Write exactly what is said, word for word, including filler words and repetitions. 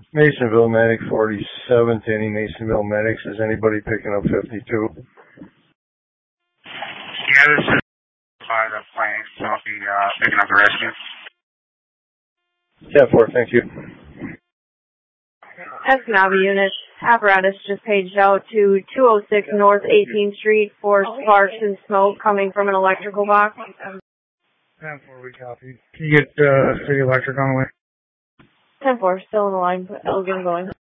Masonville Medic forty-seventh inning, Masonville Medics. Is anybody picking up fifty-two? Yeah, this is by the plane, so I'll be uh, picking up the rescue. ten four, thank you. Escanaba unit, apparatus just paged out to two oh six North eighteenth Street for sparks and smoke coming from an electrical box. ten four, we copy. Can you get uh, City Electric on the way? ten four, still on the line, but I'll get him going.